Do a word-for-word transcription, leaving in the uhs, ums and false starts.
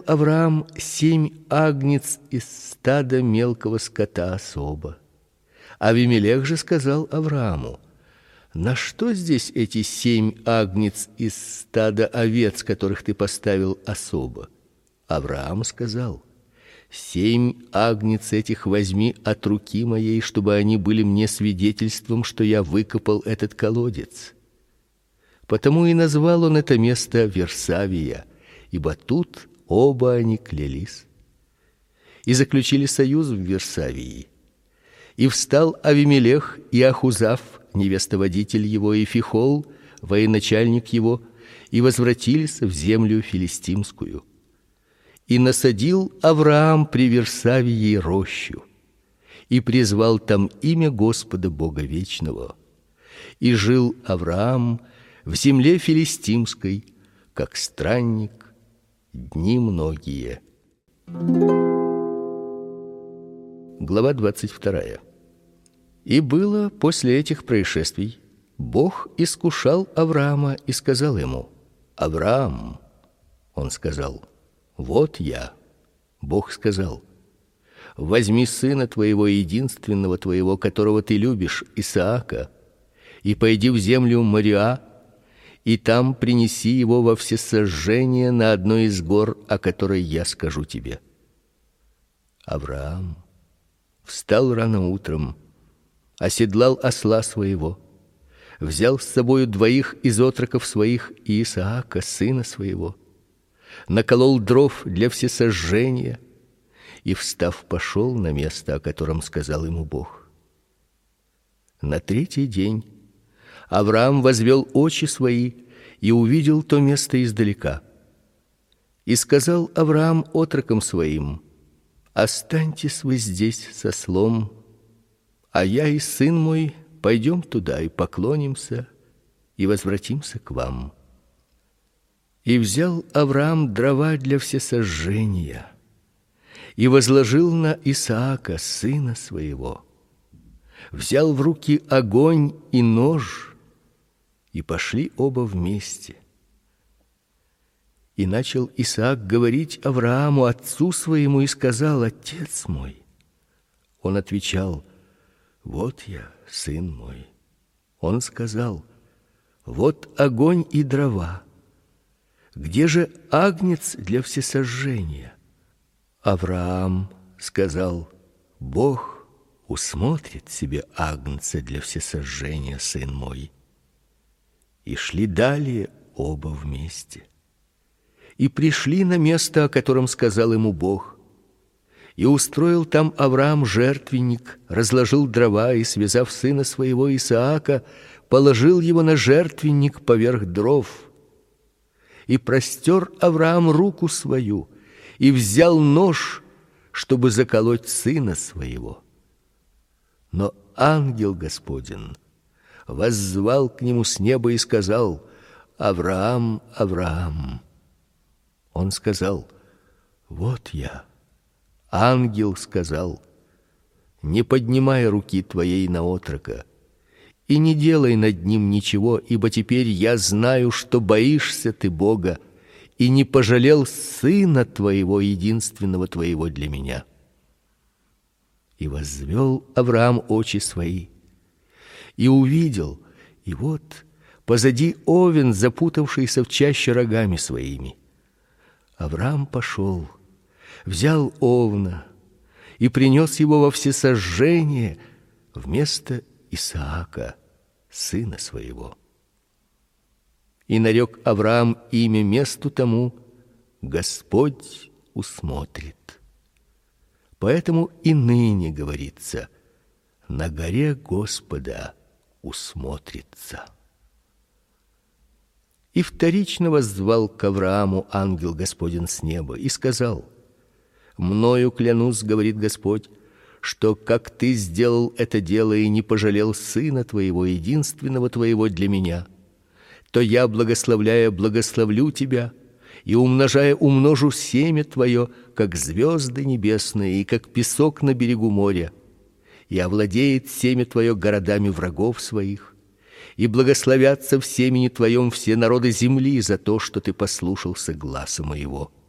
Авраам семь агнец из стада мелкого скота особо. Авимелех же сказал Аврааму: на что здесь эти семь агнец из стада овец, которых ты поставил особо? Авраам сказал: семь агнец этих возьми от руки моей, чтобы они были мне свидетельством, что я выкопал этот колодец. Потому и назвал он это место Версавия, ибо тут оба они клялись. И заключили союз в Версавии. И встал Авимелех и Ахузав, невестоводитель его, и Фихол, военачальник его, и возвратились в землю филистимскую. И насадил Авраам при Версавии рощу, и призвал там имя Господа Бога вечного. И жил Авраам в земле филистимской, как странник, дни многие. Глава двадцать вторая. И было после этих происшествий, Бог искушал Авраама и сказал ему: Авраам. Он сказал: вот я. Бог сказал: возьми сына твоего единственного твоего, которого ты любишь, Исаака, и пойди в землю Мориа, и там принеси его во всесожжение на одной из гор, о которой я скажу тебе. Авраам встал рано утром, оседлал осла своего, взял с собою двоих из отроков своих и Исаака, сына своего, наколол дров для всесожжения и, встав, пошел на место, о котором сказал ему Бог. На третий день Авраам возвел очи свои и увидел то место издалека. И сказал Авраам отрокам своим: останьтесь вы здесь с ослом, а я и сын мой пойдем туда и поклонимся и возвратимся к вам. И взял Авраам дрова для всесожжения и возложил на Исаака, сына своего. Взял в руки огонь и нож, и пошли оба вместе. И начал Исаак говорить Аврааму, отцу своему, и сказал: отец мой. Он отвечал: вот я, сын мой. Он сказал: вот огонь и дрова. Где же агнец для всесожжения? Авраам сказал: Бог усмотрит себе агнца для всесожжения, сын мой. И шли далее оба вместе. И пришли на место, о котором сказал ему Бог. И устроил там Авраам жертвенник, разложил дрова и, связав сына своего Исаака, положил его на жертвенник поверх дров. И простер Авраам руку свою и взял нож, чтобы заколоть сына своего. Но ангел Господень воззвал к нему с неба и сказал: Авраам, Авраам. Он сказал: вот я. Ангел сказал: не поднимай руки твоей на отрока и не делай над ним ничего, ибо теперь я знаю, что боишься ты Бога и не пожалел сына твоего, единственного твоего для меня. И воззвел Авраам очи свои и увидел, и вот позади овен, запутавшийся в чаще рогами своими. Авраам пошел, взял овна и принес его во всесожжение вместо Исаака, сына своего. И нарек Авраам имя месту тому: Господь усмотрит. Поэтому и ныне говорится: на горе Господа усмотрится. И вторично воззвал к Аврааму ангел Господень с неба и сказал: мною клянусь, говорит Господь, что как ты сделал это дело и не пожалел сына твоего, единственного твоего для меня, то я, благословляя, благословлю тебя, и умножая, умножу семя твое, как звезды небесные и как песок на берегу моря, и овладеет семя твое городами врагов своих, и благословятся в семени твоем все народы земли за то, что ты послушался гласа моего.